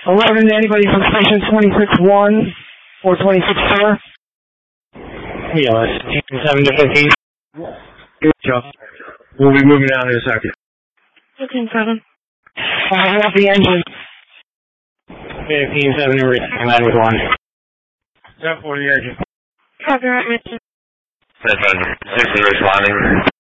11 to anybody from station 26-1 or 26-4. ELS, 7 to 15. Good job. We'll be moving down in a second. 15-7. Off the engine. 15-7 to line with 1. 10-4 the engine. Copy, right, Mitch. 6 is responding.